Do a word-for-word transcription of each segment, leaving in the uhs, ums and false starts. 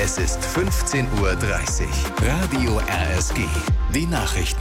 Es ist fünfzehn Uhr dreißig. Radio R S G. Die Nachrichten.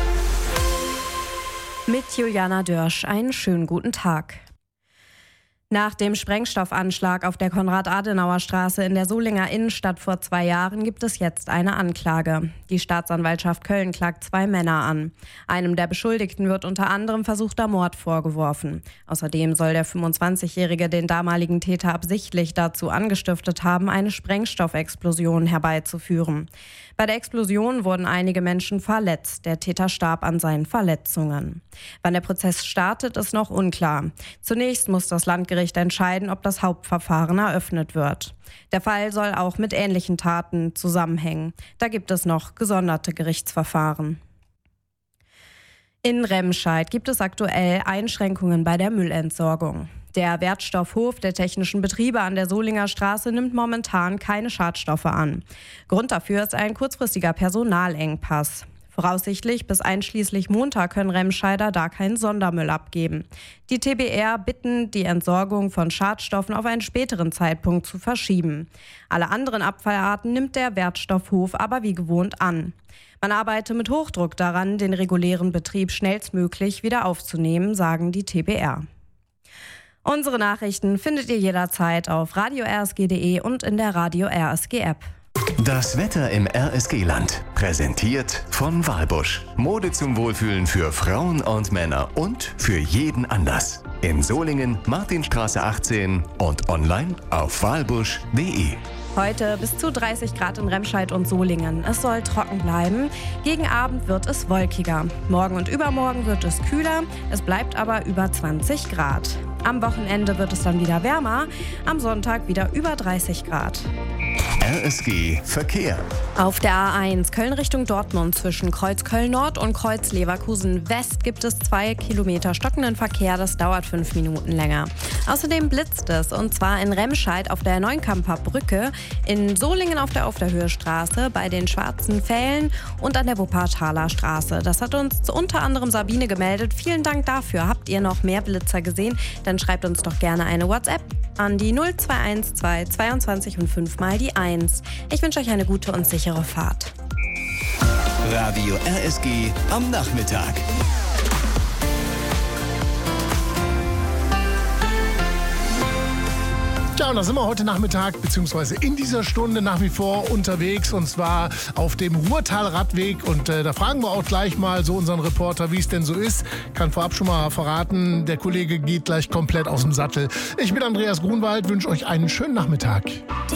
Mit Juliana Dörsch, einen schönen guten Tag. Nach dem Sprengstoffanschlag auf der Konrad-Adenauer-Straße in der Solinger Innenstadt vor zwei Jahren gibt es jetzt eine Anklage. Die Staatsanwaltschaft Köln klagt zwei Männer an. Einem der Beschuldigten wird unter anderem versuchter Mord vorgeworfen. Außerdem soll der fünfundzwanzigjährige den damaligen Täter absichtlich dazu angestiftet haben, eine Sprengstoffexplosion herbeizuführen. Bei der Explosion wurden einige Menschen verletzt. Der Täter starb an seinen Verletzungen. Wann der Prozess startet, ist noch unklar. Zunächst muss das Landgericht entscheiden, ob das Hauptverfahren eröffnet wird. Der Fall soll auch mit ähnlichen Taten zusammenhängen. Da gibt es noch gesonderte Gerichtsverfahren. In Remscheid gibt es aktuell Einschränkungen bei der Müllentsorgung. Der Wertstoffhof der technischen Betriebe an der Solinger Straße nimmt momentan keine Schadstoffe an. Grund dafür ist ein kurzfristiger Personalengpass. Voraussichtlich bis einschließlich Montag können Remscheider da keinen Sondermüll abgeben. Die T B R bitten, die Entsorgung von Schadstoffen auf einen späteren Zeitpunkt zu verschieben. Alle anderen Abfallarten nimmt der Wertstoffhof aber wie gewohnt an. Man arbeite mit Hochdruck daran, den regulären Betrieb schnellstmöglich wieder aufzunehmen, sagen die T B R. Unsere Nachrichten findet ihr jederzeit auf radio r s g punkt d e und in der Radio R S G App. Das Wetter im R S G-Land. Präsentiert von Walbusch. Mode zum Wohlfühlen für Frauen und Männer und für jeden Anlass. In Solingen, Martinstraße achtzehn und online auf walbusch punkt d e. Heute bis zu dreißig Grad in Remscheid und Solingen. Es soll trocken bleiben. Gegen Abend wird es wolkiger. Morgen und übermorgen wird es kühler. Es bleibt aber über zwanzig Grad. Am Wochenende wird es dann wieder wärmer. Am Sonntag wieder über dreißig Grad. R S G Verkehr. Auf der A eins Köln Richtung Dortmund zwischen Kreuz Köln Nord und Kreuz Leverkusen West gibt es zwei Kilometer stockenden Verkehr. Das dauert fünf Minuten länger. Außerdem blitzt es, und zwar in Remscheid auf der Neunkamper Brücke, in Solingen auf der Auf der Höhe Straße, bei den Schwarzen Pfählen und an der Wuppertaler Straße. Das hat uns unter anderem Sabine gemeldet. Vielen Dank dafür. Habt ihr noch mehr Blitzer gesehen? Dann schreibt uns doch gerne eine WhatsApp an die null zwei eins zwei zweiundzwanzig und fünf mal die eins. Ich wünsche euch eine gute und sichere Fahrt. Radio R S G am Nachmittag. Ja, und da sind wir heute Nachmittag bzw. in dieser Stunde nach wie vor unterwegs, und zwar auf dem Ruhrtal-Radweg. Und äh, da fragen wir auch gleich mal so unseren Reporter, wie es denn so ist. Kann vorab schon mal verraten, der Kollege geht gleich komplett aus dem Sattel. Ich bin Andreas Grunwald, wünsche euch einen schönen Nachmittag.